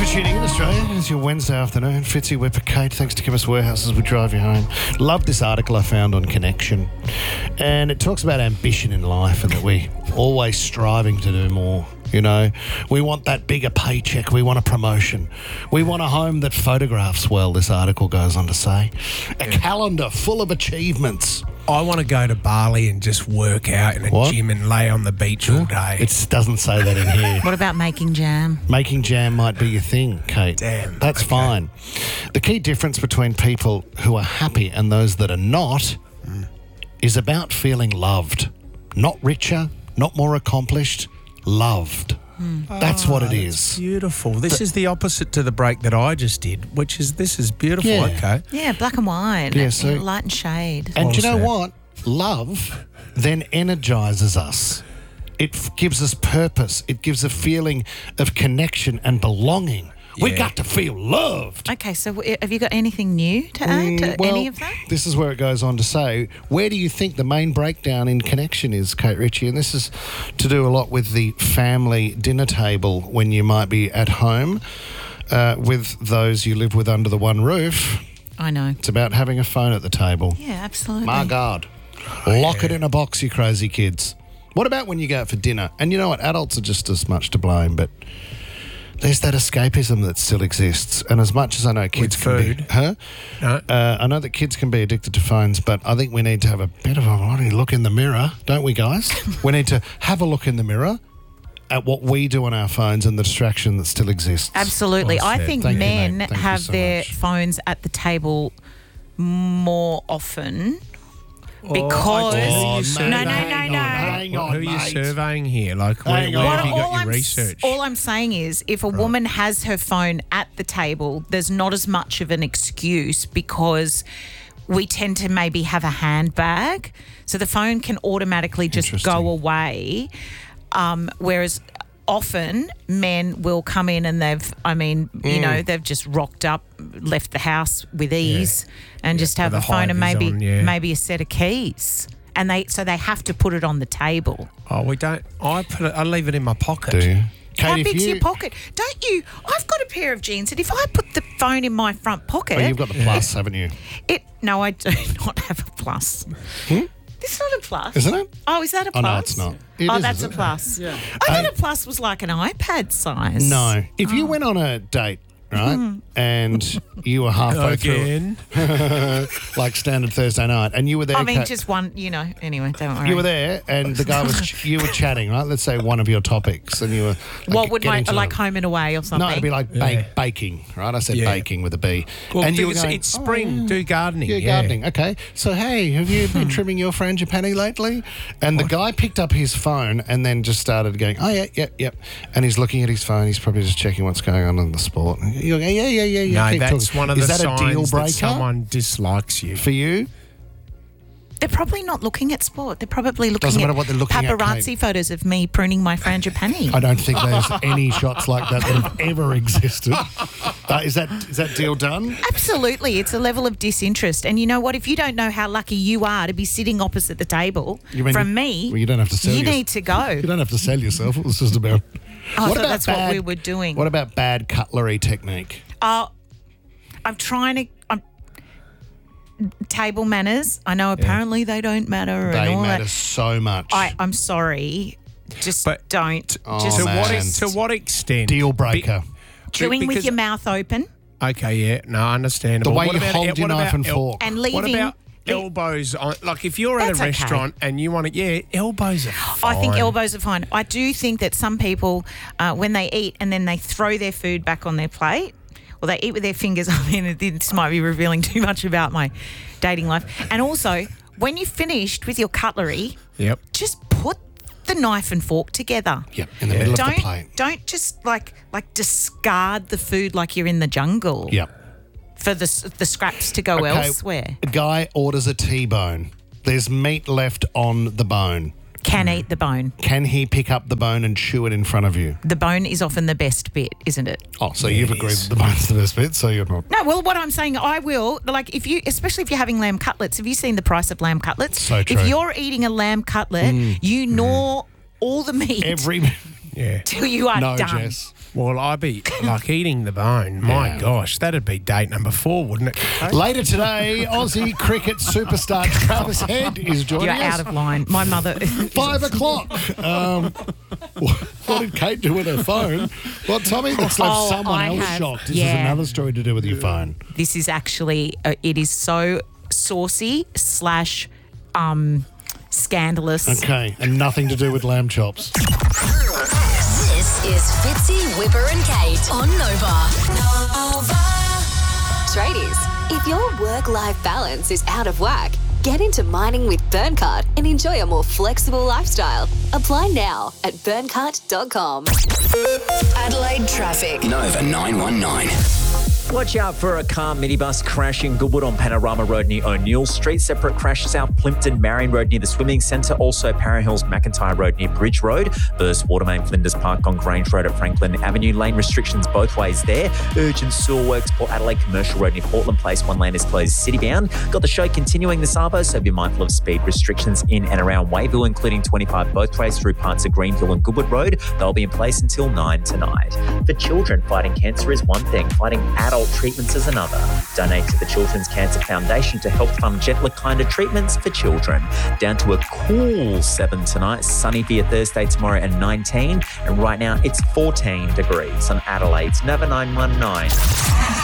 for tuning in, Australia. It's your Wednesday afternoon. Fitzy, Whipper, Kate, thanks to Chemist Warehouse as we drive you home. Love this article I found on Connection. And it talks about ambition in life and that we always striving to do more. You know, we want that bigger paycheck. We want a promotion. We want a home that photographs well, this article goes on to say. A calendar full of achievements. I want to go to Bali and just work out in a gym and lay on the beach all day. It doesn't say that in here. What about making jam? Making jam might be your thing, Kate. Damn. That's fine. The key difference between people who are happy and those that are not is about feeling loved. Not richer, not more accomplished, loved. That's what it is. Beautiful. This is the opposite to the break that I just did, which is this is beautiful. Yeah. Okay. Yeah, black and white. Yeah, so- light and shade. And Well do you know said. what? Love then energizes us. It gives us purpose. It gives a feeling of connection and belonging. We Yeah. got to feel loved. Okay, so have you got anything new to add to Well, any of that? this is where it goes on to say, where do you think the main breakdown in connection is, Kate Ritchie? And this is to do a lot with the family dinner table when you might be at home with those you live with under the one roof. I know. It's about having a phone at the table. Yeah, absolutely. My God. Lock it in a box, you crazy kids. What about when you go out for dinner? And you know what? Adults are just as much to blame, but there's that escapism that still exists. And as much as I know kids With can food? be... Huh? No. I know that kids can be addicted to phones, but I think we need to have a bit of a look in the mirror, don't we, guys? We need to have a look in the mirror at what we do on our phones and the distraction that still exists. Absolutely. Well I said. think Thank you, men mate. Thank you have so their much. phones at the table more often because... Oh, no, no, no, hang no. on, hang on, Who are you mate. surveying here? Like, where, Hang on. where have you All got your I'm research? all I'm saying is if a woman has her phone at the table, there's not as much of an excuse because we tend to maybe have a handbag. So the phone can automatically just go Interesting. away. Whereas often men will come in and they've just rocked up, left the house with ease and just have the a phone and high vis on, yeah. maybe a set of keys. And they have to put it on the table. Oh, we don't. I leave it in my pocket. Do you? How Kate, if big's you... your pocket? Don't you? I've got a pair of jeans, and if I put the phone in my front pocket, Oh, you've got the plus, haven't you? No, I do not have a plus. This is not a plus, Isn't it? Oh, is that a Oh, plus? no, it's not. It is, That's a isn't it? plus. Yeah. I thought a plus was like an iPad size. No. If you went on a date, right, and you were halfway Again. through, like standard Thursday night, and you were there... I mean, Kate- just one. Anyway, don't worry. You were there, and the guy was. You were chatting, right? Let's say one of your topics, and you were. What would getting to like the- home and away or something? No, it'd be like baking, right? I said Yeah. baking with a B. Well, and you were it's, going, it's spring. "Oh, Do gardening. yeah, Yeah, gardening. Okay. So, hey, have you been trimming your frangipani lately? And the guy picked up his phone and then just started going, oh, yeah. And he's looking at his phone. He's probably just checking what's going on in the sport. And you're going, yeah. No, keep that's talking. one of Is the that a signs deal that breaker someone dislikes you. for you? They're probably not looking at sport. They're probably looking Doesn't at matter what they're looking at, paparazzi Kate. photos of me pruning my frangipani. I don't think there's any shots like that have ever existed. Is that deal done? Absolutely. It's a level of disinterest. And you know what? If you don't know how lucky you are to be sitting opposite the table You mean- from me, Well, you don't have to sell you yourself. need to go. You don't have to sell yourself. It was just about... I What thought about that's what we were doing. What about bad cutlery technique? I'm trying to... table manners. I know apparently they don't matter. They and all matter that. so much. I'm sorry. Just But- don't. Oh, just To man. what extent? Deal breaker. chewing with because- your mouth open Okay, yeah, no, understandable. The way What you about- hold what your knife about and fork. and What leaving... about elbows on? Like, if you're at That's a okay. restaurant and you want to, elbows are fine. I think elbows are fine. I do think that some people, when they eat and then they throw their food back on their plate, or they eat with their fingers, I mean, this might be revealing too much about my dating life. And also, when you've finished with your cutlery, Yep. just put the knife and fork together. Yep, in the middle of the Don't plate. just like discard the food like you're in the jungle. Yep. For the scraps to go Okay, elsewhere. A guy orders a T-bone. There's meat left on the bone. Can eat the bone. Can he pick up the bone and chew it in front of you? The bone is often the best bit, isn't it? Oh, so you've it agreed is. that the bone's the best bit, so you're not... No, well, what I'm saying, I will, like, especially if you're having lamb cutlets, have you seen the price of lamb cutlets? So true. If you're eating a lamb cutlet, you gnaw all the meat Every... Yeah. till you are No, done. Jess. Well, I'd be like eating the bone. My gosh, that'd be date number 4, wouldn't it? Later today, Aussie cricket superstar Travis Head is joining You're us. out of line. My mother. 5 o'clock. What did Kate do with her phone? Well, Tommy, that's left someone else shocked. This is another story to do with your phone. This is actually, it is so saucy / scandalous. Okay, and nothing to do with lamb chops. This is Fitzy, Whipper and Kate on Nova. Tradies, if your work-life balance is out of whack, get into mining with Burncart and enjoy a more flexible lifestyle. Apply now at burncart.com. Adelaide traffic. Nova 919. Watch out for a car minibus crash in Goodwood on Panorama Road near O'Neill Street. Separate crash South Plimpton, Marion Road near the Swimming Centre. Also Para Hills, McIntyre Road near Bridge Road. Burst Water Main, Flinders Park on Grange Road at Franklin Avenue. Lane restrictions both ways there. Urgent sewer works, Port Adelaide Commercial Road near Portland Place. One lane is closed city-bound. Got the show continuing this arvo, so be mindful of speed restrictions in and around Wayville, including 25 both ways through parts of Greenhill and Goodwood Road. They'll be in place until 9 tonight. For children, fighting cancer is one thing. Fighting adult treatments is another. Donate to the Children's Cancer Foundation to help fund gentler, kinder treatments for children. Down to a cool 7 tonight. Sunny for your Thursday tomorrow and 19. And right now it's 14 degrees on Adelaide's Nova 919.